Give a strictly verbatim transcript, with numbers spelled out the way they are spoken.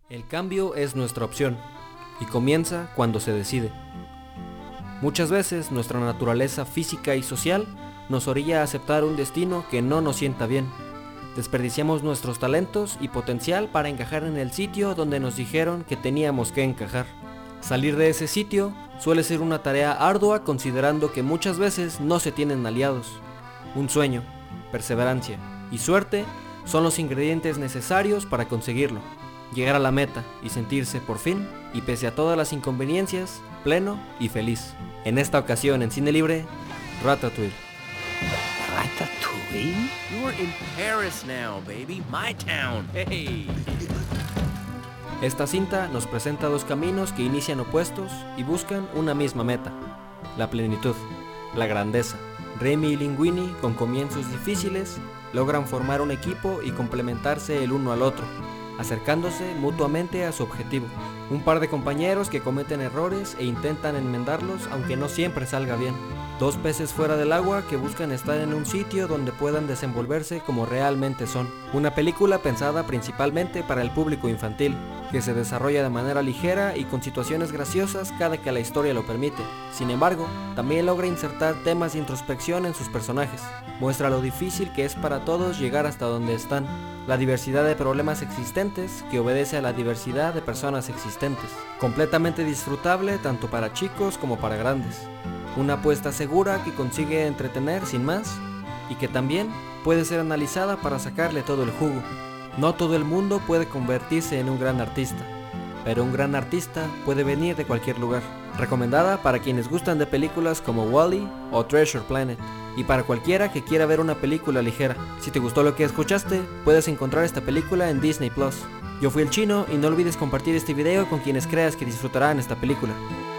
El cambio es nuestra opción y comienza cuando se decide. Muchas veces nuestra naturaleza física y social nos orilla a aceptar un destino que no nos sienta bien. Desperdiciamos nuestros talentos y potencial para encajar en el sitio donde nos dijeron que teníamos que encajar. Salir de ese sitio suele ser una tarea ardua, considerando que muchas veces no se tienen aliados. Un sueño, perseverancia y suerte son los ingredientes necesarios para conseguirlo. Llegar a la meta y sentirse por fin, y pese a todas las inconveniencias, pleno y feliz. En esta ocasión en Cine Libre, Ratatouille. Ratatouille? You're in Paris now, baby. My town. Hey. Esta cinta nos presenta dos caminos que inician opuestos y buscan una misma meta: la plenitud, la grandeza. Remy y Linguini, con comienzos difíciles, logran formar un equipo y complementarse el uno al otro, acercándose mutuamente a su objetivo. Un par de compañeros que cometen errores e intentan enmendarlos, aunque no siempre salga bien. Dos peces fuera del agua que buscan estar en un sitio donde puedan desenvolverse como realmente son. Una película pensada principalmente para el público infantil, que se desarrolla de manera ligera y con situaciones graciosas cada que la historia lo permite. Sin embargo, también logra insertar temas de introspección en sus personajes. Muestra lo difícil que es para todos llegar hasta donde están, la diversidad de problemas existentes que obedece a la diversidad de personas existentes. Completamente disfrutable tanto para chicos como para grandes. Una apuesta segura que consigue entretener sin más y que también puede ser analizada para sacarle todo el jugo. No todo el mundo puede convertirse en un gran artista, pero un gran artista puede venir de cualquier lugar. Recomendada para quienes gustan de películas como Wall-E o Treasure Planet, y para cualquiera que quiera ver una película ligera. Si te gustó lo que escuchaste, puedes encontrar esta película en Disney Plus. Yo fui el Chino y no olvides compartir este video con quienes creas que disfrutarán esta película.